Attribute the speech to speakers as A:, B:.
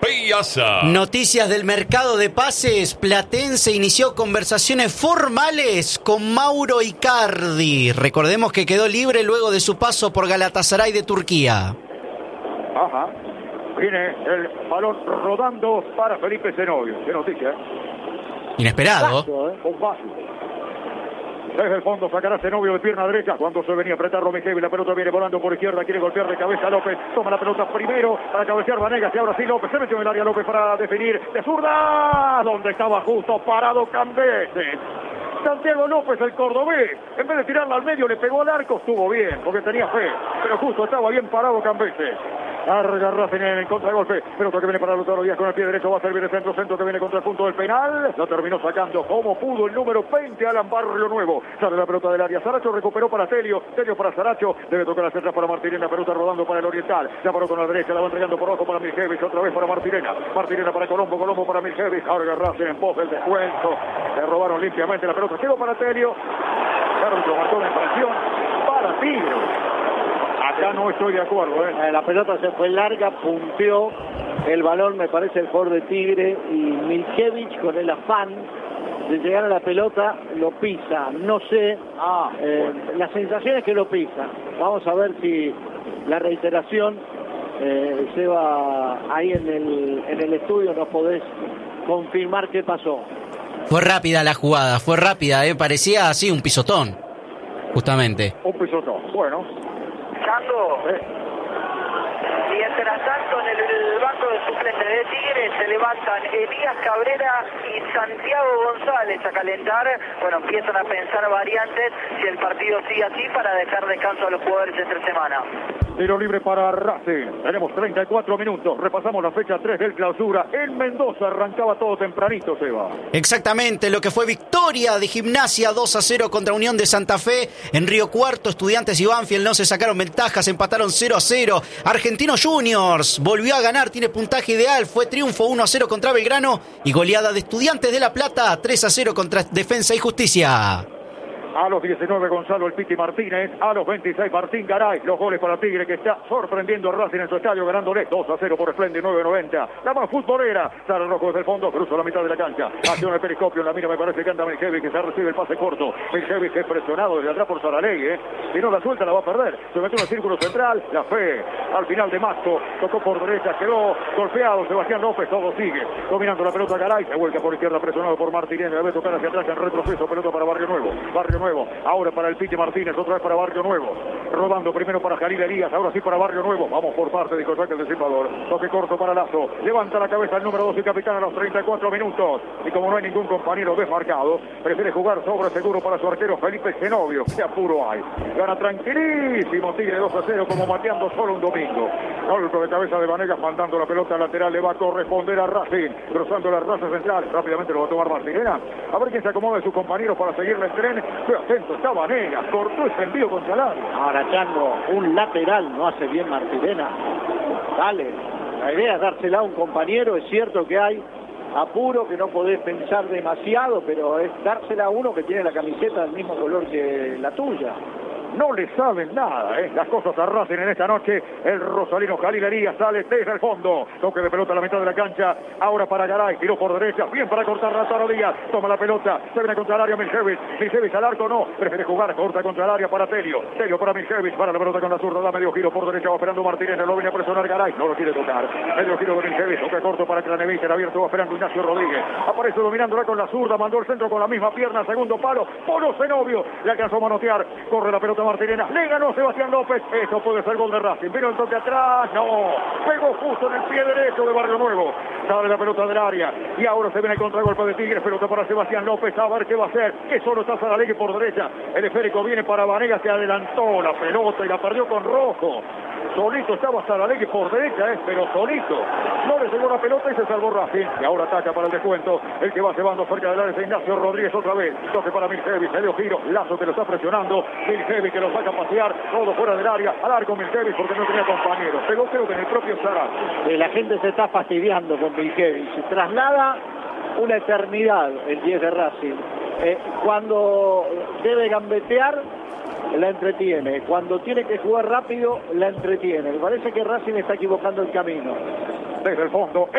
A: Piazza.
B: Noticias del mercado de pases. Platense inició conversaciones formales con Mauro Icardi. Recordemos que quedó libre luego de su paso por Galatasaray de Turquía.
C: Ajá. Viene el balón rodando para Felipe Zenobio. Qué noticia,
B: Inesperado.
C: Un paso. Desde el fondo sacará Zenobio de pierna derecha. Cuando se venía a apretar Romejevich, la pelota viene volando por izquierda. Quiere golpear de cabeza López. Toma la pelota primero para cabecear Vanegas. Y ahora sí López se metió en el área López para definir de zurda. Donde estaba justo parado Cambese. Santiago López, el cordobés, en vez de tirarla al medio, le pegó al arco. Estuvo bien, porque tenía fe. Pero justo estaba bien parado Cambese. Larga Racing en el contragolpe. Pelota que viene para Lautaro Díaz con el pie derecho. Va a servir el centro que viene contra el punto del penal. Lo terminó sacando como pudo el número 20, Alan Barrio Nuevo. Sale la pelota del área. Saracho recuperó para Telio. Telio para Saracho. Debe tocar hacia atrás para Martirena. Pelota rodando para el Oriental. Ya paró con la derecha. La va entregando por abajo para Miljevic. Otra vez para Martirena. Martirena para Colombo. Colombo para Miljevic. Larga Racing en pos del descuento. Le robaron limpiamente la pelota. Quedó para Telio. El árbitro marcó una infracción para Tigre. Acá no estoy de acuerdo,
D: La pelota se fue larga, punteó el balón, me parece el jugador de Tigre, y Miljevic con el afán de llegar a la pelota lo pisa. No sé, la sensación es que lo pisa. Vamos a ver si la reiteración, Seba, ahí en el estudio nos podés confirmar qué pasó.
B: Fue rápida la jugada, fue rápida, parecía así un pisotón, justamente.
C: Un pisotón, bueno.
E: Mientras tanto, en el banco de suplentes de Tigre se levantan Elías Cabrera y Santiago González a calentar. Bueno, empiezan a pensar variantes si el partido sigue así para dejar descanso a los jugadores entre semana.
C: Tiro libre para Racing. Tenemos 34 minutos. Repasamos la fecha 3 del clausura. En Mendoza arrancaba todo tempranito, Seba.
B: Exactamente, lo que fue victoria de Gimnasia 2-0 contra Unión de Santa Fe. En Río Cuarto, Estudiantes y Banfield no se sacaron ventajas, empataron 0-0. Argentinos Juniors volvió a ganar, tiene puntaje ideal. Fue triunfo 1-0 contra Belgrano y goleada de Estudiantes de La Plata 3-0 contra Defensa y Justicia.
C: A los 19 Gonzalo El Piti Martínez, a los 26 Martín Garay. Los goles para Tigre, que está sorprendiendo a Racing en su estadio, ganándole 2-0 por Splendid 9.90. La más futbolera, sale rojo desde el fondo, cruza la mitad de la cancha. Acciona el periscopio, en la mira me parece que anda Miljevic, que se recibe el pase corto. Miljevic es presionado desde atrás por Saralegui, Si no la suelta la va a perder. Se metió en el círculo central, la fe. Al final de Masco, tocó por derecha, quedó golpeado Sebastián López, todo sigue. Dominando la pelota Garay, se vuelca por izquierda, presionado por Martínez. Debe tocar hacia atrás en retroceso, pelota para Barrio Nuevo. Barrio Nuevo, ahora para el Piti Martínez, otra vez para Barrio Nuevo, rodando primero para Jalil Elías, ahora sí para Barrio Nuevo, vamos por parte, dijo Jack el disipador, toque corto para Lazo, levanta la cabeza el número 2 y capitán a los 34 minutos, y como no hay ningún compañero desmarcado, prefiere jugar sobre seguro para su arquero Felipe Zenobio, que apuro hay, gana tranquilísimo Tigre 2-0 como mateando solo un domingo, golpe de cabeza de Vanegas, mandando la pelota lateral, le va a corresponder a Racing, cruzando la raza central, rápidamente lo va a tomar Martirena, a ver quién se acomoda de sus compañeros para seguirle el tren, fue atento, está Vanegas, cortó ese envío con Salario.
D: Ahora, Chango, un lateral no hace bien Martirena. Dale, la idea es dársela a un compañero, es cierto que hay apuro, que no podés pensar demasiado, pero es dársela a uno que tiene la camiseta del mismo color que la tuya.
C: No le saben nada, Las cosas arrasen en esta noche. El rosalino Jalil Elías sale desde el fondo. Toque de pelota a la mitad de la cancha. Ahora para Garay. Tiró por derecha. Bien para cortar Lautaro Díaz. Toma la pelota. Se viene contra el área Miljevic. Miljevic al arco no. Prefiere jugar. Corta contra el área para Telio. Telio para Miljevic. Para la pelota con la zurda. Da medio giro por derecha. Va esperando Martínez. Lo viene a presionar Garay. No lo quiere tocar. Medio giro de Miljevic. Toque corto para Cranevich. El abierto va esperando Ignacio Rodríguez. Aparece dominándola con la zurda. Mandó el centro con la misma pierna. Segundo palo. Polo Zenobio. Le alcanzó a manotear. Corre la pelota Martínez. Le ganó Sebastián López. Esto puede ser gol de Racing. Vino el toque atrás. No. Pegó justo en el pie derecho de Barrio Nuevo. Sale la pelota del área. Y ahora se viene el contragolpe de Tigres. Pelota para Sebastián López. A ver qué va a hacer. Que solo está Saralegui por derecha. El esférico viene para Vanegas, que adelantó la pelota y la perdió con Rojo. Solito estaba Saralegui por derecha, pero solito. No le llegó la pelota y se salvó Racing. Y ahora ataca para el descuento. El que va llevando cerca del área es Ignacio Rodríguez otra vez. Toque para Miljevic. Medio giro. Lazo que lo está presionando. Miljevic que lo saca a pasear. Todo fuera del área. Al arco Miljevic porque no tenía compañeros. Pegó creo que en el propio Saralegui.
D: La gente se está fastidiando con Miljevic. Se traslada una eternidad el 10 de Racing. Cuando debe gambetear, la entretiene. Cuando tiene que jugar rápido, la entretiene. Me parece que Racing está equivocando el camino.
C: Desde el fondo.